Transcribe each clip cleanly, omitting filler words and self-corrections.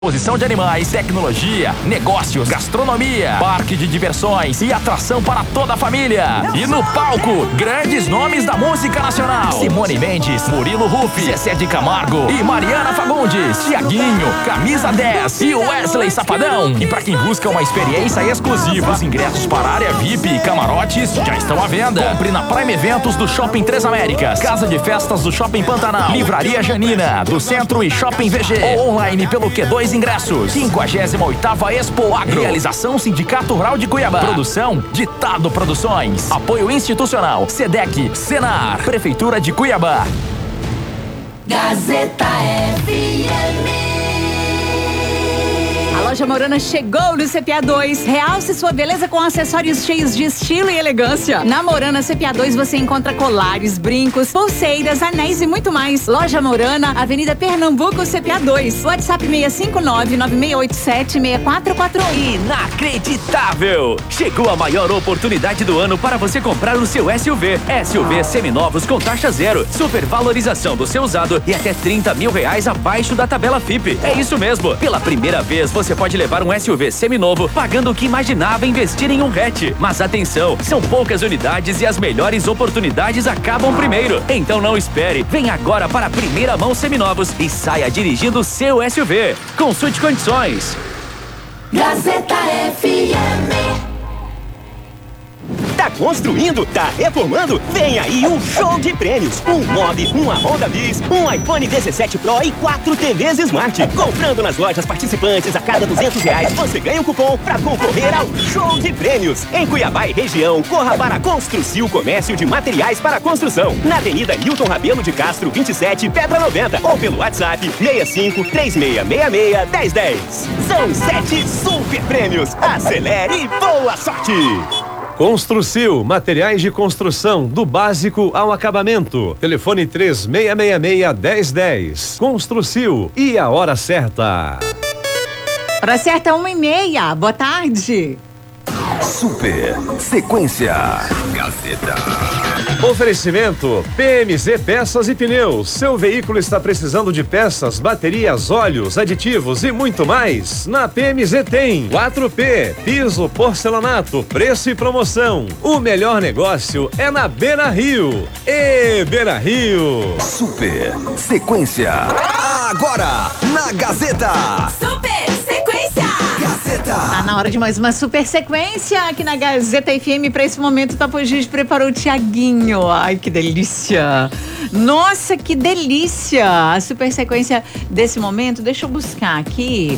Exposição de animais, tecnologia, negócios, gastronomia, parque de diversões e atração para toda a família. E no palco, grandes nomes da música nacional: Simone Mendes, Murilo Huff, Zezé de Camargo e Mariana Fagundes, Tiaguinho, Camisa 10 e Wesley Safadão. E para quem busca uma experiência exclusiva, os ingressos para a área VIP e camarotes já estão à venda. Compre na Prime Eventos do Shopping Três Américas, Casa de Festas do Shopping Pantanal, Livraria Janina do Centro e Shopping VG, ou online pelo Q2 Ingressos. 58ª Expo Agro. Realização Sindicato Rural de Cuiabá. Produção Ditado Produções. Apoio institucional SEDEC, Senar, Prefeitura de Cuiabá. Gazeta FM. A Loja Morana chegou no CPA 2. Realce sua beleza com acessórios cheios de estilo e elegância. Na Morana CPA 2 você encontra colares, brincos, pulseiras, anéis e muito mais. Loja Morana, Avenida Pernambuco, CPA 2. WhatsApp 659-9687-6441. Inacreditável! Chegou a maior oportunidade do ano para você comprar o seu SUV. SUV seminovos com taxa zero, supervalorização do seu usado e até R$30 mil abaixo da tabela FIPE. É isso mesmo. Pela primeira vez você pode levar um SUV seminovo pagando o que imaginava investir em um hatch. Mas atenção, são poucas unidades e as melhores oportunidades acabam primeiro. Então não espere. Vem agora para a primeira mão seminovos e saia dirigindo o seu SUV. Consulte condições. Gazeta FM. Tá construindo? Tá reformando? Vem aí um show de prêmios. Um Mob, uma Honda Bis, um iPhone 17 Pro e 4 TVs Smart. Comprando nas lojas participantes a cada R$200, você ganha um cupom pra concorrer ao show de prêmios. Em Cuiabá e região, corra para Construcil Comércio de Materiais para Construção. Na Avenida Newton Rabelo de Castro, 27, Pedra 90. Ou pelo WhatsApp 65-3666-1010. São 7 super prêmios. Acelere e boa sorte! Construcil, materiais de construção, do básico ao acabamento. Telefone 3666-1010. Construcil, e a hora certa. Hora certa 1h30. Boa tarde. Super Sequência Gazeta. Oferecimento PMZ Peças e Pneus. Seu veículo está precisando de peças, baterias, óleos, aditivos e muito mais? Na PMZ tem 4P, piso, porcelanato, preço e promoção. O melhor negócio é na Beira Rio. Beira Rio. Super Sequência. Agora na Gazeta. Super Sequência. Gazeta. Tá na hora de mais uma super sequência aqui na Gazeta FM. Pra esse momento, o Tapo Gigi preparou o Tiaguinho. Ai, que delícia! Nossa, que delícia! A super sequência desse momento, deixa eu buscar aqui.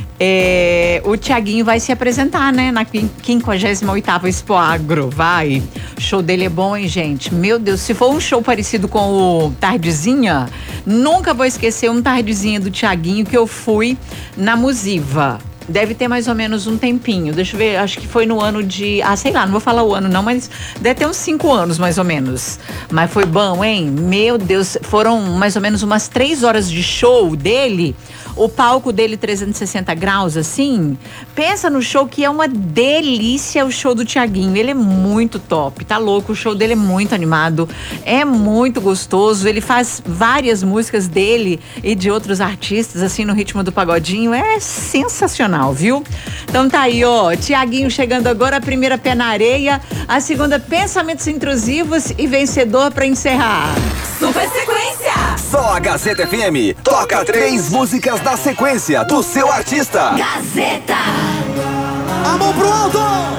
O Tiaguinho vai se apresentar, né? Na 58ª Expo Agro, vai. O show dele é bom, hein, gente? Meu Deus, se for um show parecido com o Tardezinha, nunca vou esquecer um Tardezinha do Tiaguinho que eu fui na Musiva. Deve ter mais ou menos um tempinho. Deixa eu ver, acho que foi no ano de... sei lá, não vou falar o ano não, mas deve ter uns 5 anos mais ou menos. Mas foi bom, hein? Meu Deus, foram mais ou menos umas 3 horas de show dele. O palco dele 360 graus, assim. Pensa no show que é uma delícia o show do Tiaguinho. Ele é muito top, tá louco? O show dele é muito animado, é muito gostoso. Ele faz várias músicas dele e de outros artistas, assim, no ritmo do pagodinho. É sensacional, viu? Então tá aí, ó, Tiaguinho chegando agora, a primeira Pé na Areia, a segunda Pensamentos Intrusivos e vencedor pra encerrar. Super Sequência. Só a Gazeta FM toca 3 músicas da sequência do seu artista. Gazeta. A mão pro alto!